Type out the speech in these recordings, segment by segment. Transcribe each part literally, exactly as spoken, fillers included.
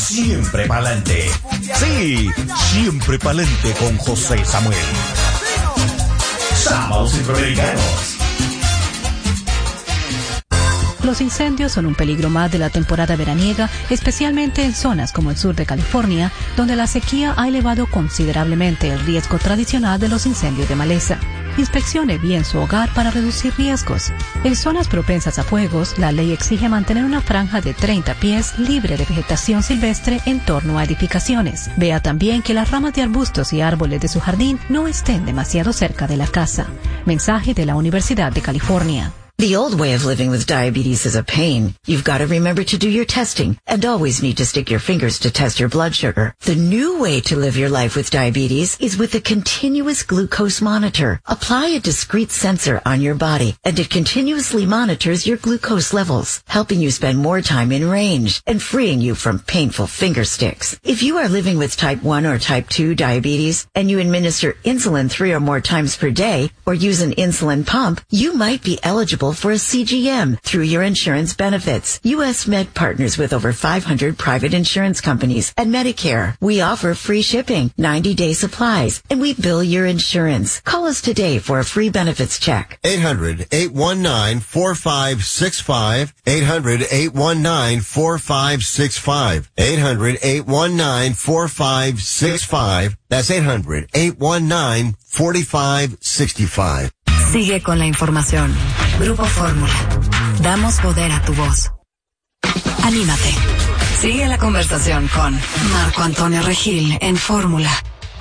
siempre pa'lante. Sí, siempre pa'lante con José Samuel. Sábados Centroamericanos. Los incendios son un peligro más de la temporada veraniega, especialmente en zonas como el sur de California, donde la sequía ha elevado considerablemente el riesgo tradicional de los incendios de maleza. Inspeccione bien su hogar para reducir riesgos. En zonas propensas a fuegos, la ley exige mantener una franja de treinta pies libre de vegetación silvestre en torno a edificaciones. Vea también que las ramas de arbustos y árboles de su jardín no estén demasiado cerca de la casa. Mensaje de la Universidad de California. The old way of living with diabetes is a pain. You've got to remember to do your testing and always need to stick your fingers to test your blood sugar. The new way to live your life with diabetes is with a continuous glucose monitor. Apply a discrete sensor on your body and it continuously monitors your glucose levels, helping you spend more time in range and freeing you from painful finger sticks. If you are living with type one or type two diabetes and you administer insulin three or more times per day or use an insulin pump, you might be eligible for a C G M through your insurance benefits. U S Med partners with over five hundred private insurance companies and Medicare. We offer free shipping, ninety day supplies, and we bill your insurance. Call us today for a free benefits check. eight hundred, eight one nine, four five six five. eight hundred, eight one nine, four five six five. eight hundred, eight one nine, four five six five. That's eight hundred, eight one nine, four five six five. Sigue con la información. Grupo Fórmula. Damos poder a tu voz. Anímate. Sigue la conversación con Marco Antonio Regil en Fórmula.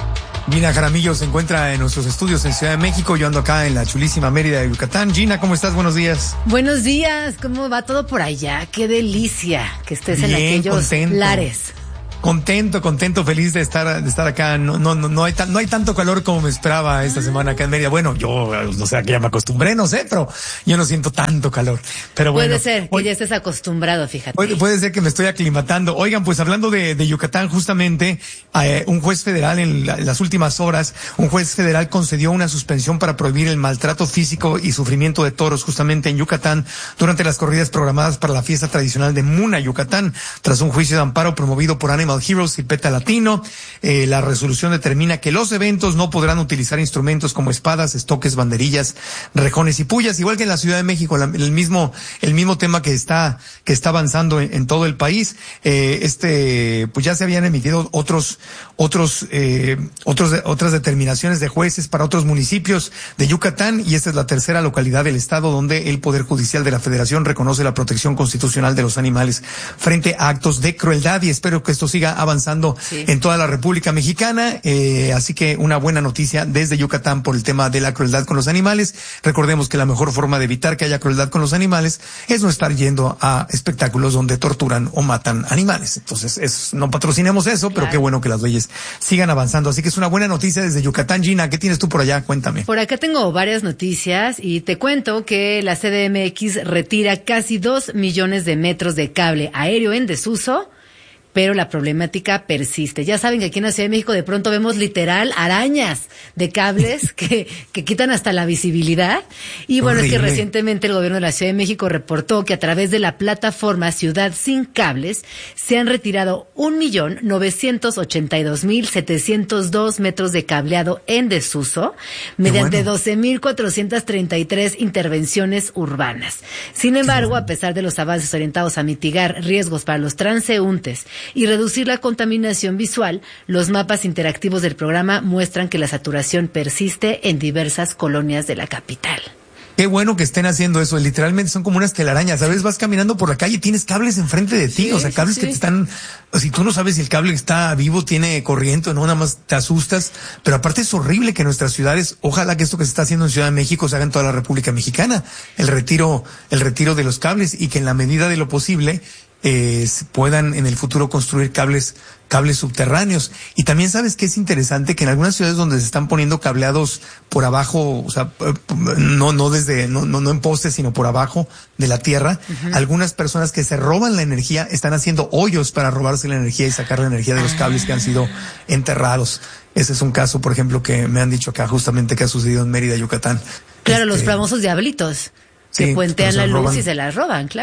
Gina Jaramillo se encuentra en nuestros estudios en Ciudad de México. Yo ando acá en la chulísima Mérida de Yucatán. Gina, ¿cómo estás? Buenos días. Buenos días. ¿Cómo va todo por allá? Qué delicia que estés Bien, en aquellos contento. lares. Contento, contento, feliz de estar, de estar acá. No, no, no, no hay tan, no hay tanto calor como me esperaba esta semana acá en Mérida. Bueno, yo, no sé, que ya me acostumbré, no sé, pero yo no siento tanto calor. Pero bueno. Puede ser que hoy, ya estés acostumbrado, fíjate. Puede, puede ser que me estoy aclimatando. Oigan, pues hablando de, de Yucatán, justamente, eh, un juez federal en, la, en las últimas horas, un juez federal concedió una suspensión para prohibir el maltrato físico y sufrimiento de toros justamente en Yucatán durante las corridas programadas para la fiesta tradicional de Muna, Yucatán, tras un juicio de amparo promovido por Animal Heroes y PETA Latino. Eh, la resolución determina que los eventos no podrán utilizar instrumentos como espadas, estoques, banderillas, rejones y pullas, igual que en la Ciudad de México, la, el mismo el mismo tema que está que está avanzando en, en todo el país. Eh, este, pues ya se habían emitido otros otros eh, otros otras determinaciones de jueces para otros municipios de Yucatán, y esta es la tercera localidad del estado donde el Poder Judicial de la Federación reconoce la protección constitucional de los animales frente a actos de crueldad, y espero que esto siga avanzando Sí. en toda la República Mexicana. Eh, así que una buena noticia desde Yucatán por el tema de la crueldad con los animales. Recordemos que la mejor forma de evitar que haya crueldad con los animales es no estar yendo a espectáculos donde torturan o matan animales. Entonces, es, no patrocinemos eso, claro, pero qué bueno que las leyes sigan avanzando. Así que es una buena noticia desde Yucatán. Gina, ¿qué tienes tú por allá? Cuéntame. Por acá tengo varias noticias y te cuento que la C D M X retira casi dos millones de metros de cable aéreo en desuso, pero la problemática persiste. Ya saben que aquí en la Ciudad de México de pronto vemos literal arañas de cables que, que quitan hasta la visibilidad. Y bueno, Horrible. Es que recientemente el gobierno de la Ciudad de México reportó que a través de la plataforma Ciudad Sin Cables se han retirado un millón novecientos ochenta y dos mil setecientos dos metros de cableado en desuso mediante bueno. doce mil cuatrocientas treinta y tres intervenciones urbanas. Sin embargo, bueno. a pesar de los avances orientados a mitigar riesgos para los transeúntes y reducir la contaminación visual, los mapas interactivos del programa muestran que la saturación persiste en diversas colonias de la capital. Qué bueno que estén haciendo eso. Literalmente son como unas telarañas. ¿Sabes? Vas caminando por la calle y tienes cables enfrente de ti. Sí, o sea, cables sí, sí. que te están... Si tú no sabes si el cable está vivo, tiene corriente o no, nada más te asustas. Pero aparte es horrible que nuestras ciudades, ojalá que esto que se está haciendo en Ciudad de México se haga en toda la República Mexicana. El retiro, el retiro de los cables, y que en la medida de lo posible eh, puedan en el futuro construir cables cables subterráneos. Y también sabes que es interesante que en algunas ciudades donde se están poniendo cableados por abajo, o sea, no no desde no no, no en postes, sino por abajo de la tierra, uh-huh. algunas personas que se roban la energía están haciendo hoyos para robarse la energía y sacar la energía de los cables que han sido enterrados. Ese es un caso, por ejemplo, que me han dicho acá justamente que ha sucedido en Mérida, Yucatán. Claro, este, los famosos diablitos. Que sí, puentean la luz roban. Y se la roban, claro.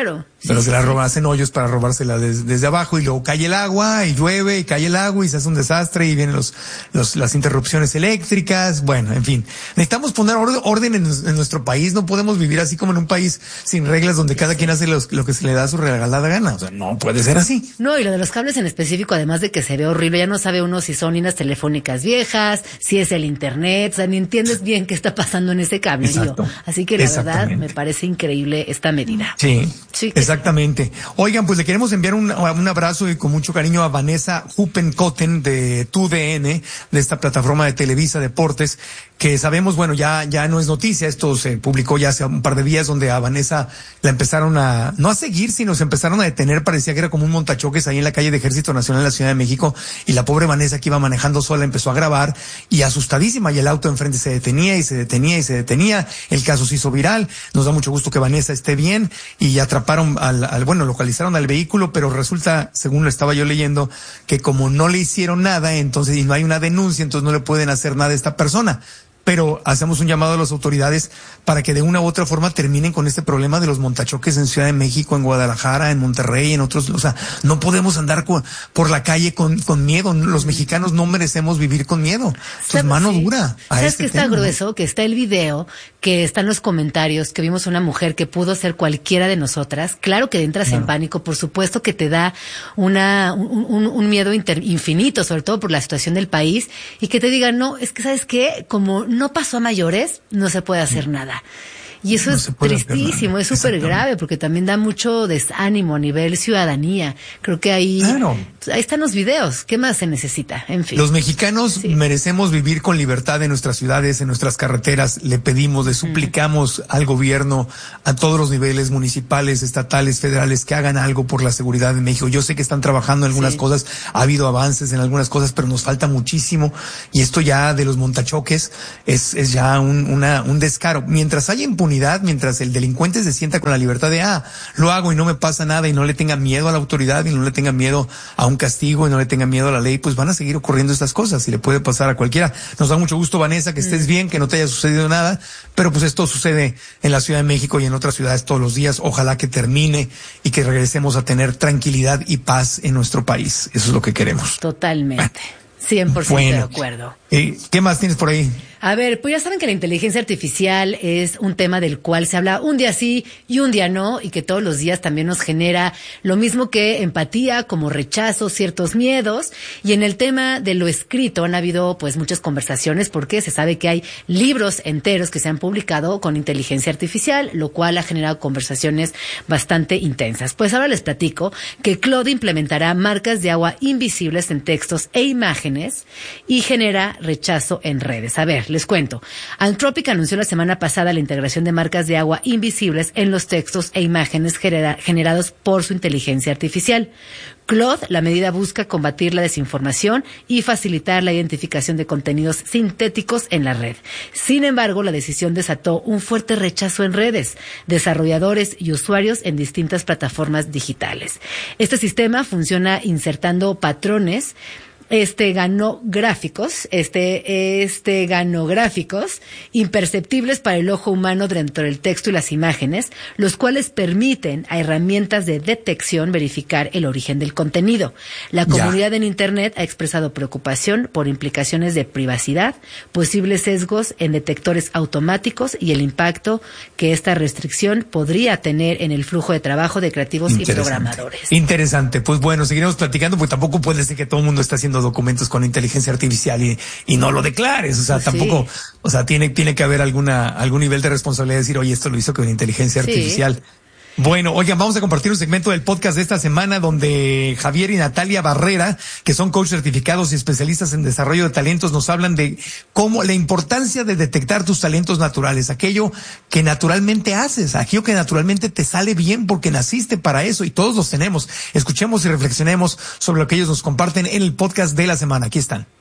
pero sí, se la sí. roban, hacen hoyos para robársela des, desde abajo y luego cae el agua y llueve y cae el agua y se hace un desastre y vienen los, los las interrupciones eléctricas. Bueno, en fin, necesitamos poner orden, orden en, en nuestro país. No podemos vivir así como en un país sin reglas donde cada quien hace los, lo que se le da su regalada gana. O sea, no puede ser así. No, y lo de los cables en específico, además de que se ve horrible, ya no sabe uno si son líneas telefónicas viejas, si es el internet, o sea, ni entiendes bien qué está pasando en ese cablerío. Exacto. Así que la verdad me parece increíble esta medida. Sí, sí que exactamente. Oigan, pues le queremos enviar un, un abrazo y con mucho cariño a Vanessa Huppenkotten de T U D N, de esta plataforma de Televisa Deportes, que sabemos, bueno, ya, ya no es noticia, esto se publicó ya hace un par de días, donde a Vanessa la empezaron a, no a seguir, sino se empezaron a detener, parecía que era como un montachoques ahí en la calle de Ejército Nacional en la Ciudad de México, y la pobre Vanessa, que iba manejando sola, empezó a grabar, y asustadísima, y el auto enfrente se detenía, y se detenía, y se detenía, el caso se hizo viral. Nos da mucho gusto que Vanessa esté bien, y atraparon al, al bueno, localizaron al vehículo, pero resulta, según lo estaba yo leyendo, que como no le hicieron nada, entonces, y no hay una denuncia, entonces no le pueden hacer nada a esta persona. Pero hacemos un llamado a las autoridades para que de una u otra forma terminen con este problema de los montachoques en Ciudad de México, en Guadalajara, en Monterrey, en otros. O sea, no podemos andar con, por la calle con, con miedo. Los mexicanos no merecemos vivir con miedo. Es mano sí. dura. A ¿Sabes este que está tema, grueso? ¿No? Que está el video, que están los comentarios, que vimos una mujer que pudo ser cualquiera de nosotras. Claro que entras claro. en pánico, por supuesto que te da una, un, un, un miedo inter, infinito, sobre todo por la situación del país, y que te digan, no, es que ¿sabes qué? Como no pasó a mayores, no se puede hacer nada. Y eso no es tristísimo, es súper grave, porque también da mucho desánimo a nivel ciudadanía. Creo que ahí, claro. ahí están los videos. ¿Qué más se necesita? En fin. Los mexicanos sí. merecemos vivir con libertad en nuestras ciudades, en nuestras carreteras. Le pedimos, le suplicamos mm. al gobierno, a todos los niveles municipales, estatales, federales, que hagan algo por la seguridad de México. Yo sé que están trabajando en algunas sí. cosas, ha habido avances en algunas cosas, pero nos falta muchísimo. Y esto ya de los montachoques es, es ya un, una, un descaro. Mientras haya impunidad, mientras el delincuente se sienta con la libertad de, ah, lo hago y no me pasa nada, y no le tenga miedo a la autoridad, y no le tenga miedo a un castigo, y no le tenga miedo a la ley, pues van a seguir ocurriendo estas cosas y le puede pasar a cualquiera. Nos da mucho gusto, Vanessa, que estés bien, que no te haya sucedido nada, pero pues esto sucede en la Ciudad de México y en otras ciudades todos los días. Ojalá que termine y que regresemos a tener tranquilidad y paz en nuestro país. Eso es lo que queremos. Totalmente. cien por ciento bueno, de acuerdo. Eh, ¿Qué más tienes por ahí? A ver, pues ya saben que la inteligencia artificial es un tema del cual se habla un día sí y un día no, y que todos los días también nos genera lo mismo que empatía, como rechazo, ciertos miedos. Y en el tema de lo escrito han habido pues muchas conversaciones, porque se sabe que hay libros enteros que se han publicado con inteligencia artificial, lo cual ha generado conversaciones bastante intensas. Pues ahora les platico que Claude implementará marcas de agua invisibles en textos e imágenes y genera rechazo en redes. A ver, les cuento. Anthropic anunció la semana pasada la integración de marcas de agua invisibles en los textos e imágenes genera- generados por su inteligencia artificial. Claude, la medida busca combatir la desinformación y facilitar la identificación de contenidos sintéticos en la red. Sin embargo, la decisión desató un fuerte rechazo en redes, desarrolladores y usuarios en distintas plataformas digitales. Este sistema funciona insertando patrones Este ganó gráficos, este, este ganó gráficos imperceptibles para el ojo humano dentro del texto y las imágenes, los cuales permiten a herramientas de detección verificar el origen del contenido. La comunidad ya. en Internet ha expresado preocupación por implicaciones de privacidad, posibles sesgos en detectores automáticos y el impacto que esta restricción podría tener en el flujo de trabajo de creativos y programadores. Interesante. Pues bueno, seguiremos platicando, porque tampoco puede ser que todo el mundo está haciendo documentos con inteligencia artificial y, y no lo declares. O sea, sí. tampoco, o sea, tiene, tiene que haber alguna, algún nivel de responsabilidad de decir, oye, esto lo hizo con inteligencia sí. artificial. Bueno, oigan, vamos a compartir un segmento del podcast de esta semana donde Javier y Natalia Barrera, que son coach certificados y especialistas en desarrollo de talentos, nos hablan de cómo la importancia de detectar tus talentos naturales, aquello que naturalmente haces, aquello que naturalmente te sale bien porque naciste para eso y todos los tenemos. Escuchemos y reflexionemos sobre lo que ellos nos comparten en el podcast de la semana. Aquí están.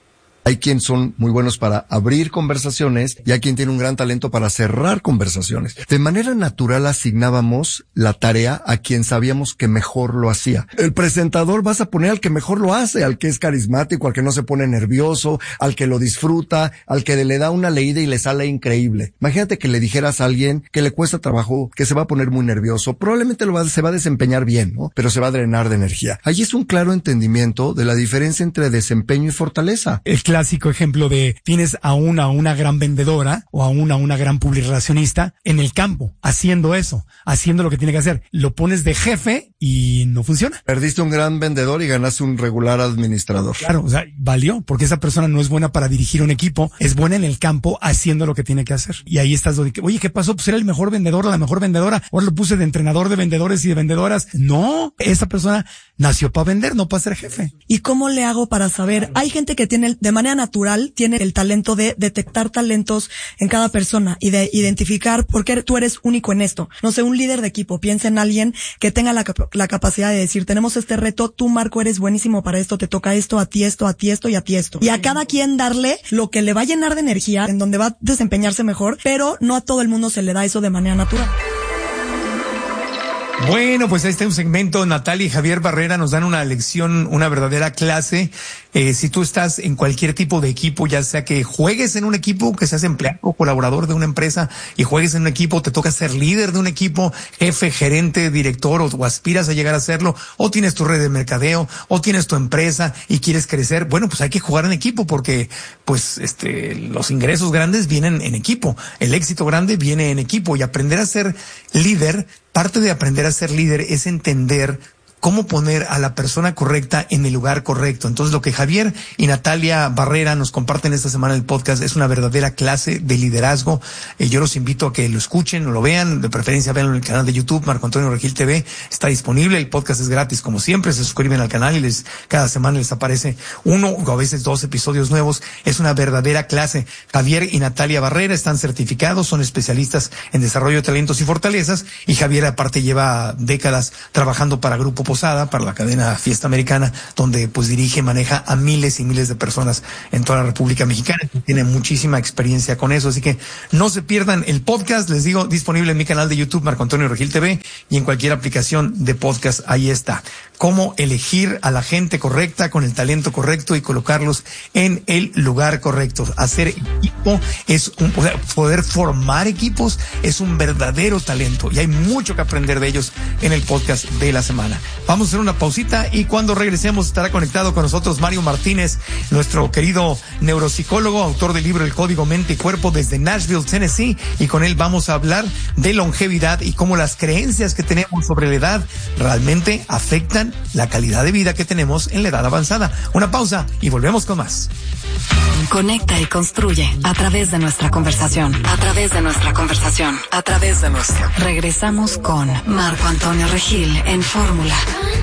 Hay quien son muy buenos para abrir conversaciones y hay quien tiene un gran talento para cerrar conversaciones. De manera natural asignábamos la tarea a quien sabíamos que mejor lo hacía. El presentador vas a poner al que mejor lo hace, al que es carismático, al que no se pone nervioso, al que lo disfruta, al que le da una leída y le sale increíble. Imagínate que le dijeras a alguien que le cuesta trabajo, que se va a poner muy nervioso, probablemente lo va, se va a desempeñar bien, ¿no? Pero se va a drenar de energía. Allí es un claro entendimiento de la diferencia entre desempeño y fortaleza. El clásico ejemplo de tienes a una, una gran vendedora o a una, una gran publirelacionista en el campo, haciendo eso, haciendo lo que tiene que hacer. Lo pones de jefe y no funciona. Perdiste un gran vendedor y ganaste un regular administrador. Claro, o sea, valió, porque esa persona no es buena para dirigir un equipo, es buena en el campo haciendo lo que tiene que hacer. Y ahí estás, oye, ¿qué pasó? Pues era el mejor vendedor o la mejor vendedora, ahora lo puse de entrenador de vendedores y de vendedoras. No, esa persona nació para vender, no para ser jefe. ¿Y cómo le hago para saber? Hay gente que tiene, de manera natural, tiene el talento de detectar talentos en cada persona y de identificar por qué tú eres único en esto. No sé, un líder de equipo, piensa en alguien que tenga la, la capacidad de decir, tenemos este reto, tú, Marco, eres buenísimo para esto, te toca esto, a ti esto, a ti esto y a ti esto. Y a cada quien darle lo que le va a llenar de energía, en donde va a desempeñarse mejor, pero no a todo el mundo se le da eso de manera natural. Bueno, pues ahí está un segmento. Natalia y Javier Barrera nos dan una lección, una verdadera clase. Eh, si tú estás en cualquier tipo de equipo, ya sea que juegues en un equipo, que seas empleado o colaborador de una empresa y juegues en un equipo, te toca ser líder de un equipo, jefe, gerente, director, o, o aspiras a llegar a serlo, o tienes tu red de mercadeo, o tienes tu empresa y quieres crecer, bueno, pues hay que jugar en equipo porque, pues, este, los ingresos grandes vienen en equipo, el éxito grande viene en equipo, y aprender a ser líder, parte de aprender a ser líder es entender cómo poner a la persona correcta en el lugar correcto. Entonces, lo que Javier y Natalia Barrera nos comparten esta semana en el podcast es una verdadera clase de liderazgo. Eh, yo los invito a que lo escuchen o lo vean, de preferencia veanlo en el canal de YouTube, Marco Antonio Regil T V. Está disponible, el podcast es gratis como siempre, se suscriben al canal y les cada semana les aparece uno o a veces dos episodios nuevos. Es una verdadera clase. Javier y Natalia Barrera están certificados, son especialistas en desarrollo de talentos y fortalezas, y Javier aparte lleva décadas trabajando para Grupo Posada, para la cadena Fiesta Americana, donde pues dirige, maneja a miles y miles de personas en toda la República Mexicana. Tiene muchísima experiencia con eso, así que no se pierdan el podcast, les digo, disponible en mi canal de YouTube, Marco Antonio Regil T V, y en cualquier aplicación de podcast, ahí está. Cómo elegir a la gente correcta, con el talento correcto y colocarlos en el lugar correcto. Hacer equipo es un, o sea, poder formar equipos es un verdadero talento, y hay mucho que aprender de ellos en el podcast de la semana. Vamos a hacer una pausita y cuando regresemos estará conectado con nosotros Mario Martínez, nuestro querido neuropsicólogo, autor del libro El Código Mente y Cuerpo desde Nashville, Tennessee, y con él vamos a hablar de longevidad y cómo las creencias que tenemos sobre la edad realmente afectan la calidad de vida que tenemos en la edad avanzada. Una pausa y volvemos con más. Conecta y construye a través de nuestra conversación, a través de nuestra conversación, a través de nuestra. Regresamos con Marco Antonio Regil en Fórmula.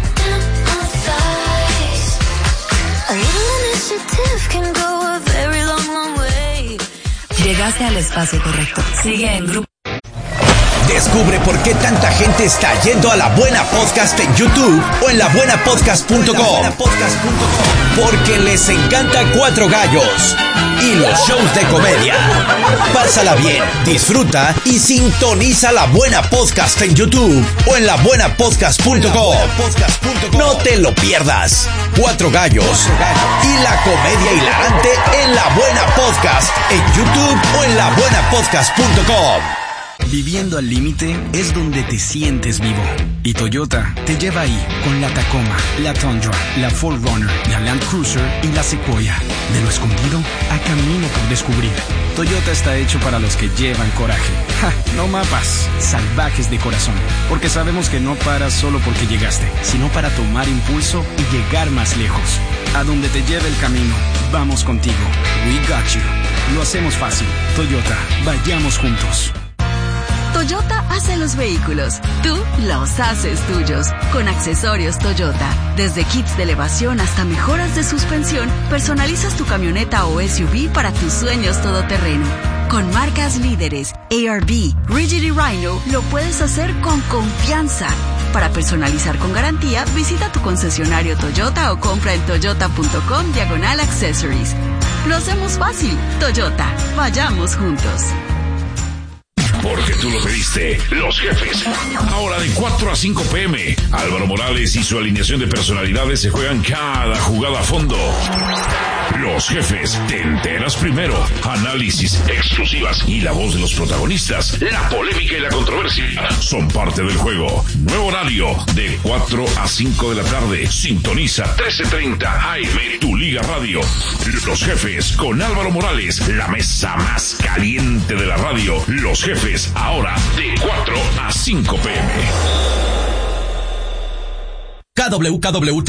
Llegaste al espacio correcto. Sigue en Grupo. Descubre por qué tanta gente está yendo a La Buena Podcast en YouTube o en la buena podcast punto com. Porque les encanta Cuatro Gallos y los shows de comedia. Pásala bien, disfruta y sintoniza La Buena Podcast en YouTube o en la buena podcast punto com. No te lo pierdas. Cuatro Gallos y la comedia hilarante en La Buena Podcast en YouTube o en la buena podcast punto com. Viviendo al límite es donde te sientes vivo. Y Toyota te lleva ahí con la Tacoma, la Tundra, la cuatro runner, la Land Cruiser y la Sequoia. De lo escondido a camino por descubrir. Toyota está hecho para los que llevan coraje. Ja, no mapas, salvajes de corazón. Porque sabemos que no paras solo porque llegaste, sino para tomar impulso y llegar más lejos. A donde te lleve el camino, vamos contigo. We got you. Lo hacemos fácil. Toyota, vayamos juntos. Toyota hace los vehículos, tú los haces tuyos. Con accesorios Toyota, desde kits de elevación hasta mejoras de suspensión, personalizas tu camioneta o S U V para tus sueños todoterreno. Con marcas líderes, A R B, Rigid y Rhino, lo puedes hacer con confianza. Para personalizar con garantía, visita tu concesionario Toyota o compra en toyota punto com diagonal accessories. Lo hacemos fácil. Toyota, vayamos juntos. Porque tú lo pediste, Los Jefes. Ahora de cuatro a cinco pm, Álvaro Morales y su alineación de personalidades se juegan cada jugada a fondo. Los Jefes, te enteras primero. Análisis, exclusivas y la voz de los protagonistas. La polémica y la controversia son parte del juego. Nuevo horario, de cuatro a cinco de la tarde. Sintoniza trece treinta A M, tu Liga Radio. Los Jefes, con Álvaro Morales, la mesa más caliente de la radio. Los Jefes, ahora de cuatro a cinco pm. K W K W